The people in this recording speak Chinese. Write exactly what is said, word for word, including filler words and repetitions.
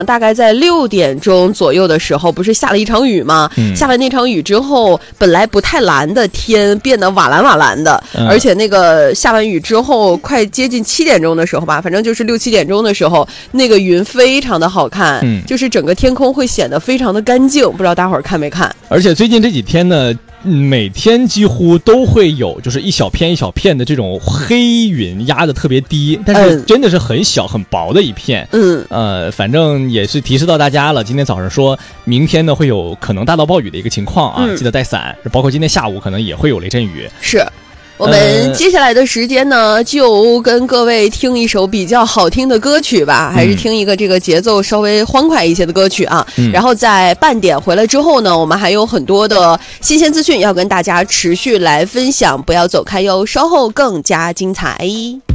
大概在六点钟左右的时候，不是下了一场雨吗？嗯、下完那场雨之后，本来不太蓝的天变得瓦蓝瓦蓝的，嗯、而且那个下完雨之后，快接近七点钟的时候吧，反正就是六七点钟的时候，那个云非常的好看，嗯、就是整个天空会显得非常的干净。不知道大伙儿看没看？ 而且最近这几天呢。每天几乎都会有就是一小片一小片的这种黑云压得特别低，但是真的是很小很薄的一片。嗯，呃，反正也是提示到大家了，今天早上说明天呢会有可能大到暴雨的一个情况啊，嗯、记得带伞，包括今天下午可能也会有雷阵雨。 是。我们接下来的时间呢，就跟各位听一首比较好听的歌曲吧，还是听一个这个节奏稍微欢快一些的歌曲啊。嗯、然后在半点回来之后呢，我们还有很多的新鲜资讯要跟大家持续来分享，不要走开哟，稍后更加精彩。